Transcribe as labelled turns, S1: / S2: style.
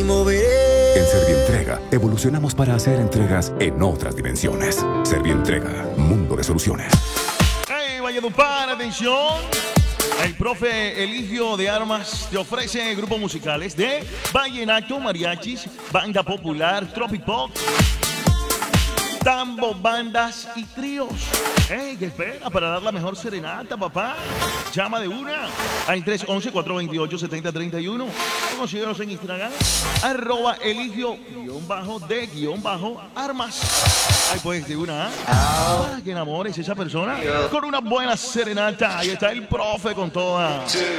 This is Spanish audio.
S1: moveré.
S2: En Servientrega evolucionamos para hacer entregas en otras dimensiones. Servientrega, mundo de soluciones.
S3: ¡Hey, Valledupar, atención! El profe Eligio de Armas te ofrece grupos musicales de vallenato, mariachis, banda popular, tropipop, tambo, bandas y tríos. ¡Ey, qué espera para dar la mejor serenata, papá! Llama de una al 311-428-7031. Consíguenos en Instagram, @eligio_de_armas. Ahí puedes de una, para que enamores a esa persona con una buena serenata. Ahí está el profe con toda.